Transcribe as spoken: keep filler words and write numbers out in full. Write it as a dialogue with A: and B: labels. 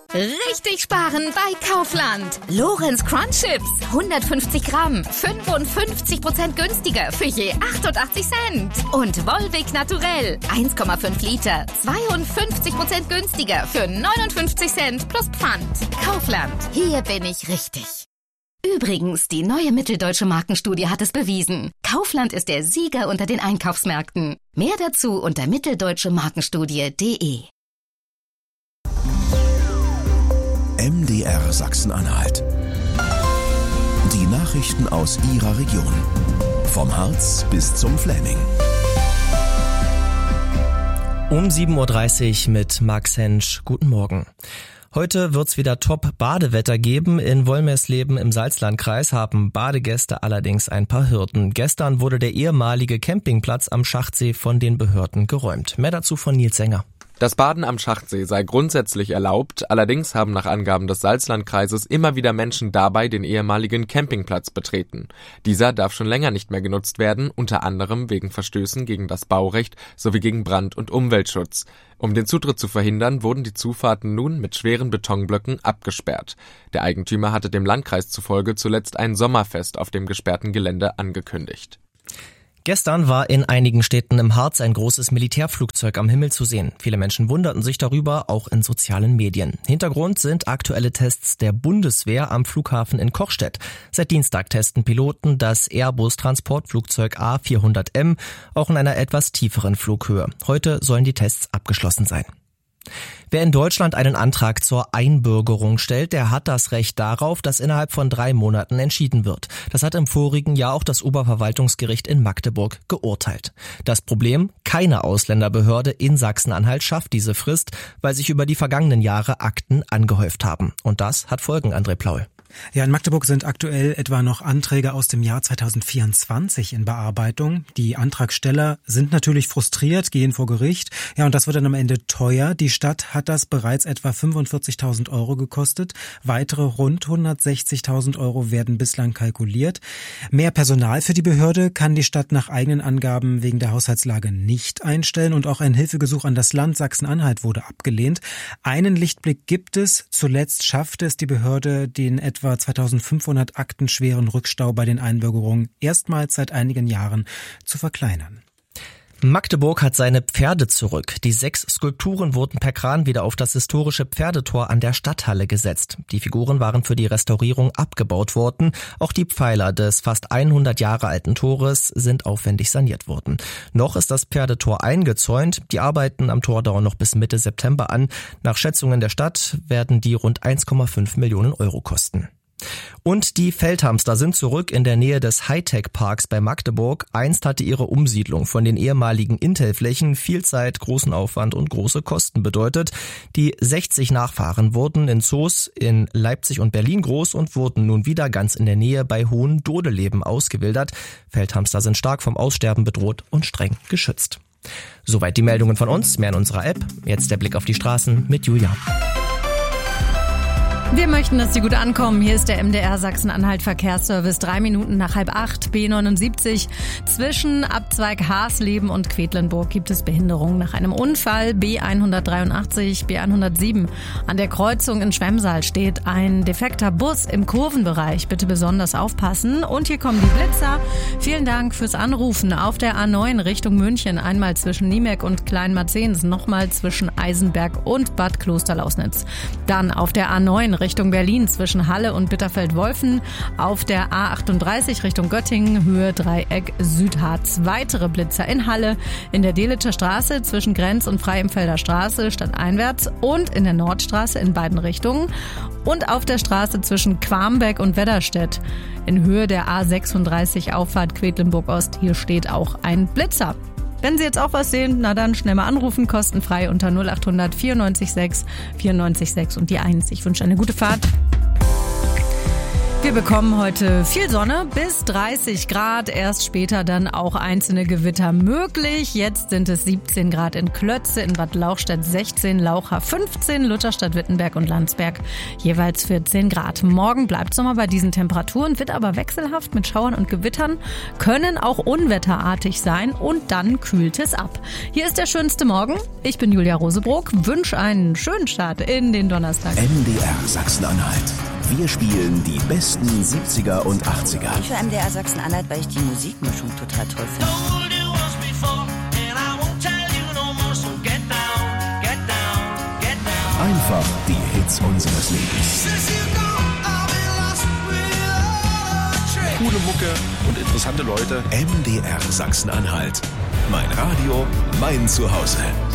A: Richtig sparen bei Kaufland. Lorenz Crunch Chips, hundertfünfzig Gramm, fünfundfünfzig Prozent günstiger für je achtundachtzig Cent. Und Volvic Naturell, eins Komma fünf Liter, zweiundfünfzig Prozent günstiger für neunundfünfzig Cent plus Pfand. Kaufland, hier bin ich richtig. Übrigens, die neue Mitteldeutsche Markenstudie hat es bewiesen. Kaufland ist der Sieger unter den Einkaufsmärkten. Mehr dazu unter mitteldeutsche markenstudie punkt de.
B: M D R Sachsen-Anhalt. Die Nachrichten aus Ihrer Region. Vom Harz bis zum Fläming.
C: Um sieben Uhr dreißig mit Max Hensch. Guten Morgen. Heute wird's wieder Top-Badewetter geben. In Wolmersleben im Salzlandkreis haben Badegäste allerdings ein paar Hürden. Gestern wurde der ehemalige Campingplatz am Schachtsee von den Behörden geräumt. Mehr dazu von Nils Sänger.
D: Das Baden am Schachtsee sei grundsätzlich erlaubt, allerdings haben nach Angaben des Salzlandkreises immer wieder Menschen dabei den ehemaligen Campingplatz betreten. Dieser darf schon länger nicht mehr genutzt werden, unter anderem wegen Verstößen gegen das Baurecht sowie gegen Brand- und Umweltschutz. Um den Zutritt zu verhindern, wurden die Zufahrten nun mit schweren Betonblöcken abgesperrt. Der Eigentümer hatte dem Landkreis zufolge zuletzt ein Sommerfest auf dem gesperrten Gelände angekündigt.
C: Gestern war in einigen Städten im Harz ein großes Militärflugzeug am Himmel zu sehen. Viele Menschen wunderten sich darüber, auch in sozialen Medien. Hintergrund sind aktuelle Tests der Bundeswehr am Flughafen in Kochstedt. Seit Dienstag testen Piloten das Airbus-Transportflugzeug A vierhundert M, auch in einer etwas tieferen Flughöhe. Heute sollen die Tests abgeschlossen sein. Wer in Deutschland einen Antrag zur Einbürgerung stellt, der hat das Recht darauf, dass innerhalb von drei Monaten entschieden wird. Das hat im vorigen Jahr auch das Oberverwaltungsgericht in Magdeburg geurteilt. Das Problem: keine Ausländerbehörde in Sachsen-Anhalt schafft diese Frist, weil sich über die vergangenen Jahre Akten angehäuft haben. Und das hat Folgen, André Plaul.
E: Ja, in Magdeburg sind aktuell etwa noch Anträge aus dem Jahr zweitausendvierundzwanzig in Bearbeitung. Die Antragsteller sind natürlich frustriert, gehen vor Gericht. Ja, und das wird dann am Ende teuer. Die Stadt hat das bereits etwa fünfundvierzigtausend Euro gekostet. Weitere rund hundertsechzigtausend Euro werden bislang kalkuliert. Mehr Personal für die Behörde kann die Stadt nach eigenen Angaben wegen der Haushaltslage nicht einstellen. Und auch ein Hilfegesuch an das Land Sachsen-Anhalt wurde abgelehnt. Einen Lichtblick gibt es. Zuletzt schaffte es die Behörde, den etwa zweitausendfünfhundert Akten schweren Rückstau bei den Einbürgerungen erstmals seit einigen Jahren zu verkleinern.
C: Magdeburg hat seine Pferde zurück. Die sechs Skulpturen wurden per Kran wieder auf das historische Pferdetor an der Stadthalle gesetzt. Die Figuren waren für die Restaurierung abgebaut worden. Auch die Pfeiler des fast hundert Jahre alten Tores sind aufwendig saniert worden. Noch ist das Pferdetor eingezäunt. Die Arbeiten am Tor dauern noch bis Mitte September an. Nach Schätzungen der Stadt werden die rund eins Komma fünf Millionen Euro kosten. Und die Feldhamster sind zurück in der Nähe des Hightech-Parks bei Magdeburg. Einst hatte ihre Umsiedlung von den ehemaligen Intel-Flächen viel Zeit, großen Aufwand und große Kosten bedeutet. Die sechzig Nachfahren wurden in Zoos in Leipzig und Berlin groß und wurden nun wieder ganz in der Nähe bei Hohendodeleben ausgewildert. Feldhamster sind stark vom Aussterben bedroht und streng geschützt. Soweit die Meldungen von uns, mehr in unserer App. Jetzt der Blick auf die Straßen mit Julia.
F: Wir möchten, dass Sie gut ankommen. Hier ist der M D R Sachsen-Anhalt Verkehrsservice. Drei Minuten nach halb acht, B neunundsiebzig. Zwischen Abzweig Hasleben und Quedlinburg gibt es Behinderungen nach einem Unfall. B hundertdreiundachtzig, B hundertsieben. An der Kreuzung in Schwemmsaal steht ein defekter Bus im Kurvenbereich. Bitte besonders aufpassen. Und hier kommen die Blitzer. Vielen Dank fürs Anrufen. Auf der A neun Richtung München. Einmal zwischen Niemek und Kleinmarzens. Nochmal zwischen Eisenberg und Bad Klosterlausnitz. Dann auf der A neun Richtung Berlin zwischen Halle und Bitterfeld-Wolfen, auf der A achtunddreißig Richtung Göttingen, Höhe Dreieck Südharz. Weitere Blitzer in Halle, in der Delitscher Straße zwischen Grenz und Freienfelder Straße stadteinwärts und in der Nordstraße in beiden Richtungen und auf der Straße zwischen Quambeck und Wedderstedt in Höhe der A sechsunddreißig Auffahrt Quedlinburg-Ost. Hier steht auch ein Blitzer. Wenn Sie jetzt auch was sehen, na dann schnell mal anrufen, kostenfrei unter null achthundert vierundneunzig sechs vierundneunzig sechs und die eins. Ich wünsche eine gute Fahrt. Wir bekommen heute viel Sonne, bis dreißig Grad, erst später dann auch einzelne Gewitter möglich. Jetzt sind es siebzehn Grad in Klötze, in Bad Lauchstädt sechzehn, Laucha fünfzehn, Lutherstadt, Wittenberg und Landsberg jeweils vierzehn Grad. Morgen bleibt es nochmal bei diesen Temperaturen, wird aber wechselhaft mit Schauern und Gewittern, können auch unwetterartig sein und dann kühlt es ab. Hier ist der schönste Morgen. Ich bin Julia Rosebrock, wünsche einen schönen Start in den Donnerstag.
B: M D R Sachsen-Anhalt. Wir spielen die besten siebziger und achtziger.
G: Ich höre M D R Sachsen-Anhalt, weil ich die Musikmischung total toll finde.
B: Einfach die Hits unseres Lebens.
H: Coole Mucke und interessante Leute.
B: M D R Sachsen-Anhalt. Mein Radio, mein Zuhause.